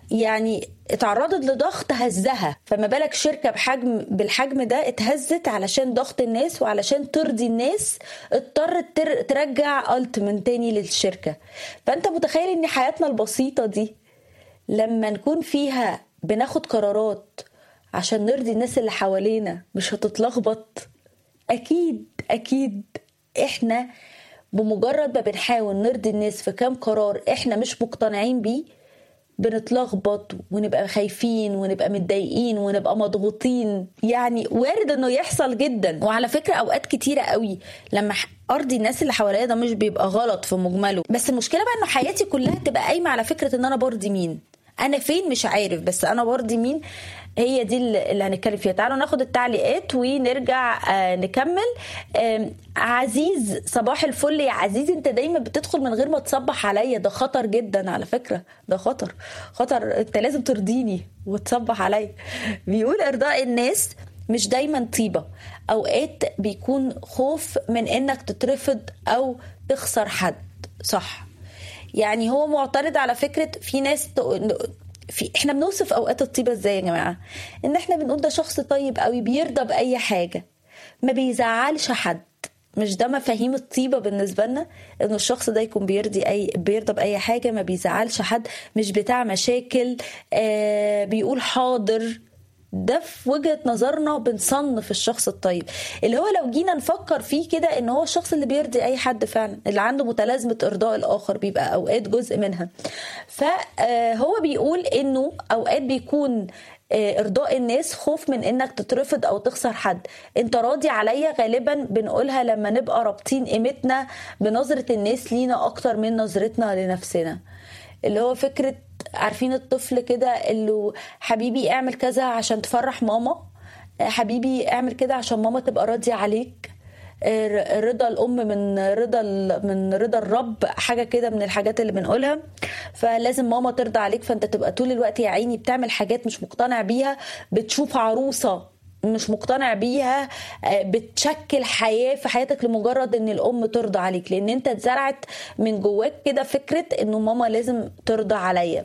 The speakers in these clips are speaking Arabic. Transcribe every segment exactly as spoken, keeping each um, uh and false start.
يعني اتعرضت لضغط هزها، فما بالك شركة بحجم بالحجم ده اتهزت علشان ضغط الناس وعلشان ترضي الناس، اضطرت تر... ترجع ألت من تاني للشركة. فانت متخيل ان حياتنا البسيطة دي لما نكون فيها بناخد قرارات عشان نرضي الناس اللي حوالينا مش هتتلخبط؟ اكيد اكيد احنا بمجرد ما بنحاول نرضي الناس في كام قرار احنا مش مقتنعين بيه بنتلخبط ونبقى خايفين ونبقى متضايقين ونبقى مضغوطين. يعني وارد انه يحصل جدا. وعلى فكرة اوقات كتيرة قوي لما ارضي الناس اللي حواليا ده مش بيبقى غلط في مجمله، بس المشكلة بقى انه حياتي كلها تبقى قايمة على فكرة ان انا برضي مين، انا فين مش عارف بس انا برضي مين. هي دي اللي هنتكلم فيها. تعالوا ناخد التعليقات ونرجع آه نكمل. آه عزيز صباح الفل يا عزيز، انت دايما بتدخل من غير ما تصبح عليا، ده خطر جدا على فكرة، ده خطر خطر، انت لازم ترضيني وتصبح عليا. بيقول ارضاء الناس مش دايما طيبة، اوقات بيكون خوف من انك تترفض او تخسر حد. صح، يعني هو معترض على فكرة في ناس في احنا بنوصف اوقات الطيبه ازاي يا جماعه؟ ان احنا بنقول ده شخص طيب قوي بيرضى باي حاجه، ما بيزعلش حد. مش ده مفاهيم الطيبه بالنسبه لنا؟ انه الشخص ده يكون بيرضي اي بيرضى باي حاجه، ما بيزعلش حد، مش بتاع مشاكل، آه بيقول حاضر. ده في وجهة نظرنا بنصنف الشخص الطيب، اللي هو لو جينا نفكر فيه كده ان هو الشخص اللي بيرضي اي حد فعلا، اللي عنده متلازمة ارضاء الاخر، بيبقى اوقات جزء منها. فهو بيقول انه اوقات بيكون ارضاء الناس خوف من انك تترفض او تخسر حد. انت راضي عليا غالبا بنقولها لما نبقى رابطين قيمتنا بنظرة الناس لينا اكتر من نظرتنا لنفسنا، اللي هو فكرة عارفين الطفل كده اللي حبيبي اعمل كذا عشان تفرح ماما، حبيبي اعمل كده عشان ماما تبقى راضية عليك، رضا الام من رضا من رضا الرب، حاجه كده من الحاجات اللي بنقولها. فلازم ماما ترضى عليك، فانت تبقى طول الوقت يا عيني بتعمل حاجات مش مقتنع بيها، بتشوف عروسه مش مقتنع بيها، بتشكل حياه في حياتك لمجرد ان الام ترضى عليك، لان انت اتزرعت من جواك كده فكره انه ماما لازم ترضى عليا.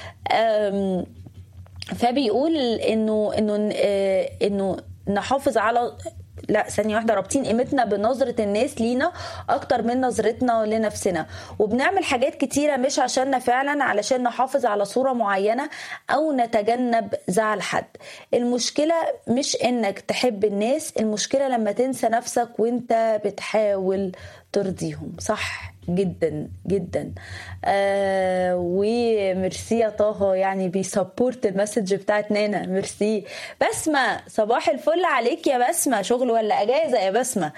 فبيقول انه انه انه نحافظ على لا ثانية واحدة رابطين قيمتنا بنظرة الناس لينا أكتر من نظرتنا لنفسنا، وبنعمل حاجات كتيرة مش عشاننا فعلا، علشان نحافظ على صورة معينة أو نتجنب زعل حد. المشكلة مش إنك تحب الناس، المشكلة لما تنسى نفسك وإنت بتحاول ترضيهم. صح جدا جدا. آه وميرسي يا طه، يعني بيسبورت المسج بتاعت نانا. ميرسي. بسمة صباح الفل عليك يا بسمة، شغل ولا اجازة يا بسمة؟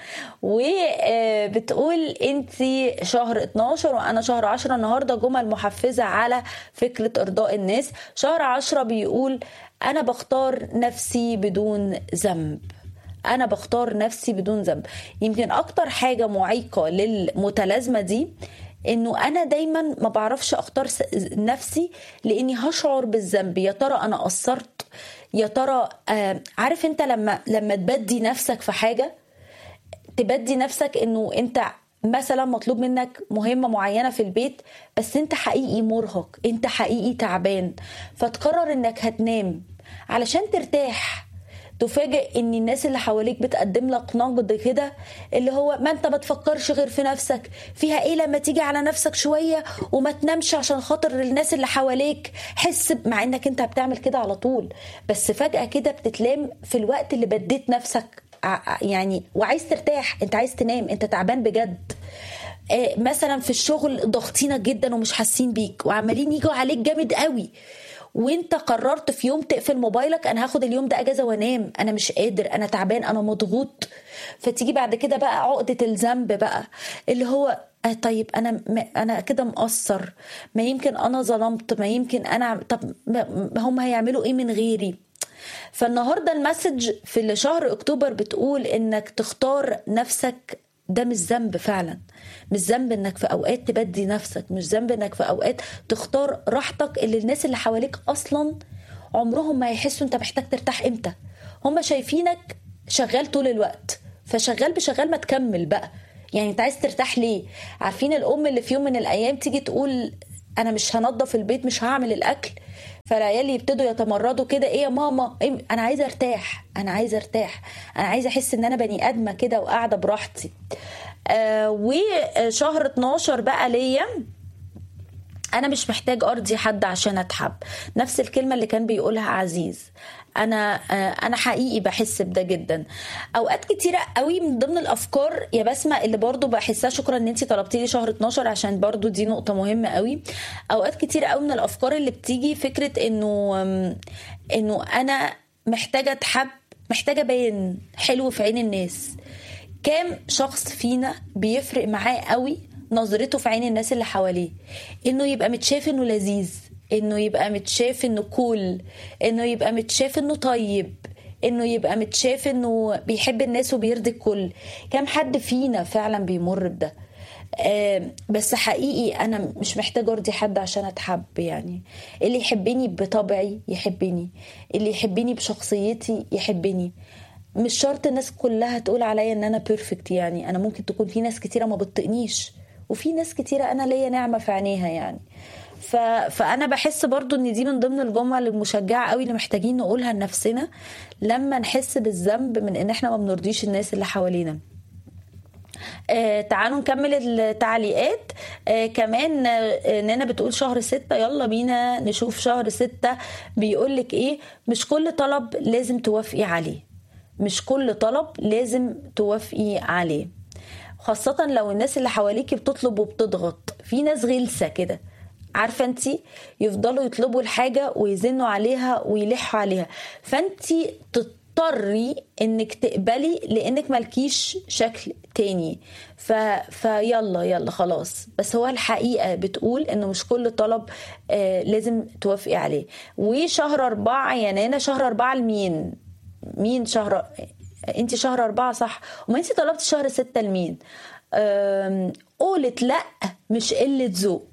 وبتقول انتي شهر اتناشر وانا شهر عشرة، النهاردة جمل محفزة على فكرة ارضاء الناس. شهر عشرة بيقول انا بختار نفسي بدون ذنب، أنا بختار نفسي بدون ذنب. يمكن أكتر حاجة معيقة للمتلازمة دي إنه أنا دايما ما بعرفش أختار نفسي لأني هشعر بالذنب. يا ترى أنا قصرت؟ يا ترى آه عارف أنت لما لما تبدي نفسك في حاجة، تبدي نفسك إنه أنت مثلا مطلوب منك مهمة معينة في البيت، بس أنت حقيقي مرهق، أنت حقيقي تعبان، فتقرر إنك هتنام علشان ترتاح. تفاجئ ان الناس اللي حواليك بتقدم لك نقد كده، اللي هو ما انت ما تفكرش غير في نفسك، فيها ايه لما تيجي على نفسك شوية وما تنامش عشان خاطر الناس اللي حواليك، حس مع انك انت بتعمل كده على طول، بس فجأة كده بتتلام في الوقت اللي بديت نفسك يعني وعايز ترتاح، انت عايز تنام، انت تعبان بجد. مثلا في الشغل ضغطينك جدا ومش حاسين بيك وعمالين يجوا عليك جامد قوي، وانت قررت في يوم تقفل موبايلك، انا هاخد اليوم ده اجازة وانام، انا مش قادر، انا تعبان، انا مضغوط. فتيجي بعد كده بقى عقدة الذنب بقى، اللي هو آه طيب انا انا كده مقصر، ما يمكن انا ظلمت، ما يمكن انا، طب هم هيعملوا ايه من غيري؟ فالنهاردة المسج في شهر اكتوبر بتقول انك تختار نفسك، ده مش ذنب فعلا، مش ذنب انك في اوقات تبدي نفسك، مش ذنب انك في اوقات تختار راحتك اللي الناس اللي حواليك اصلا عمرهم ما يحسوا انت محتاج ترتاح امتى. هم شايفينك شغال طول الوقت، فشغال بشغال ما تكمل بقى، يعني انت عايز ترتاح ليه؟ عارفين الام اللي في يوم من الايام تيجي تقول انا مش هنضف البيت، مش هعمل الاكل، فالعيال يبتدوا يتمردوا كده، ايه يا ماما، إيه؟ انا عايزه ارتاح، انا عايزه ارتاح، انا عايزه احس ان انا بني ادمه كده وقاعده براحتي. آه وشهر اتناشر بقى ليا، انا مش محتاج ارضي حد عشان اتحب. نفس الكلمه اللي كان بيقولها عزيز، انا انا حقيقي بحس بده جدا. اوقات كتيره قوي من ضمن الافكار يا بسمه اللي برضو بحسها، شكرا ان انتي طلبتي لي شهر اتناشر عشان برضو دي نقطه مهمه قوي. اوقات كتيره قوي من الافكار اللي بتيجي فكره انه انه انا محتاجه اتحب، محتاجه ابين حلو في عين الناس. كام شخص فينا بيفرق معاه قوي نظرته في عين الناس اللي حواليه، انه يبقى متشاف انه لذيذ، انه يبقى متشاف انه كول، انه يبقى متشاف انه طيب، انه يبقى متشاف انه بيحب الناس وبيرضي الكل. كم حد فينا فعلا بيمر بده؟ آه بس حقيقي انا مش محتاجه ارضي حد عشان اتحب. يعني اللي يحبني بطبعي يحبني، اللي يحبني بشخصيتي يحبني. مش شرط الناس كلها تقول عليا ان انا بيرفكت، يعني انا ممكن تكون في ناس كتيره ما بتطقنيش، وفي ناس كتيره انا ليا نعمه في عينيها يعني. ف... فانا بحس برضو ان دي من ضمن الجمل المشجعه قوي اللي محتاجين نقولها لنفسنا لما نحس بالذنب من ان احنا ما بنرضيش الناس اللي حوالينا. آه تعالوا نكمل التعليقات. آه كمان آه نانا بتقول شهر ستة، يلا بينا نشوف شهر ستة بيقولك ايه. مش كل طلب لازم توافقي عليه، مش كل طلب لازم توافقي عليه، خاصة لو الناس اللي حواليكي بتطلب وبتضغط. في ناس غلسة كده، عارفة انتي، يفضلوا يطلبوا الحاجة ويزنوا عليها ويلحوا عليها، فانتي تضطري انك تقبلي لانك مالكيش شكل تاني. ف... فيلا يلا خلاص. بس هو الحقيقة بتقول انه مش كل طلب آه لازم توافقي عليه. وشهر اربعة يا نانا، شهر اربعة لمين؟ مين شهر؟ انت شهر اربعة صح، وما انت طلبت شهر ستة لمين؟ قولت لا مش قلة ذوق،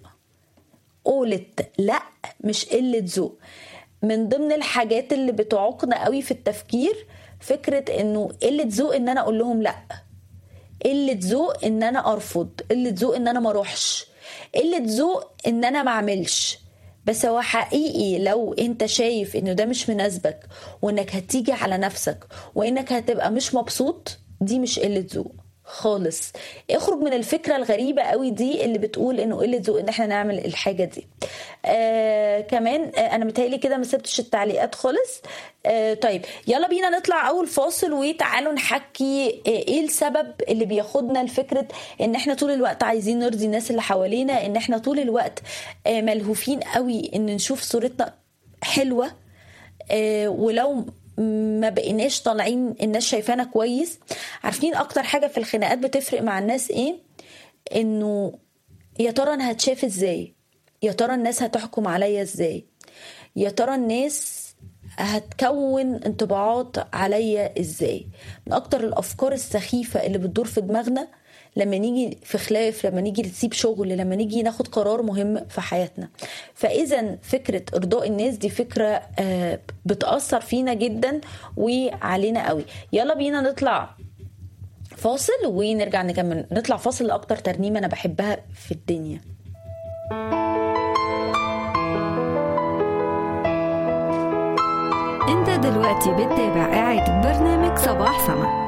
قولت لا مش قلة ذوق. من ضمن الحاجات اللي بتعوقنا قوي في التفكير فكرة انه قلة ذوق ان انا اقول لهم لا، قلة ذوق ان انا ارفض، قلة ذوق ان انا ما اروحش، قلة ذوق ان انا ما اعملش. بس هو حقيقي لو انت شايف انه ده مش مناسبك وانك هتيجي على نفسك وانك هتبقى مش مبسوط، دي مش قلة ذوق خالص. اخرج من الفكرة الغريبة قوي دي اللي بتقول انه قلة ذوق ان احنا نعمل الحاجة دي. آه كمان آه انا متهيألي كده ما سبتش التعليقات خالص. آه طيب يلا بينا نطلع اول فاصل وتعالوا نحكي آه ايه السبب اللي بياخدنا لفكرة ان احنا طول الوقت عايزين نرضي الناس اللي حوالينا، ان احنا طول الوقت آه ملهوفين قوي ان نشوف صورتنا حلوة، آه ولو ما بقيناش طالعين الناس شايفانا كويس. عارفين اكتر حاجة في الخناقات بتفرق مع الناس ايه؟ انه يا ترى انا هتشاف ازاي، يا ترى الناس هتحكم عليا ازاي، يا ترى الناس هتكون انطباعات عليا ازاي. من اكتر الافكار السخيفة اللي بتدور في دماغنا لما نيجي في خلاف، لما نيجي نسيب شغل، لما نيجي ناخد قرار مهم في حياتنا. فاذا فكرة ارضاء الناس دي فكرة بتأثر فينا جدا وعلينا قوي. يلا بينا نطلع فاصل ونرجع نكمل. نطلع فاصل لأكتر ترنيمة انا بحبها في الدنيا. انت دلوقتي بتتابع إعادة برنامج صباح سما.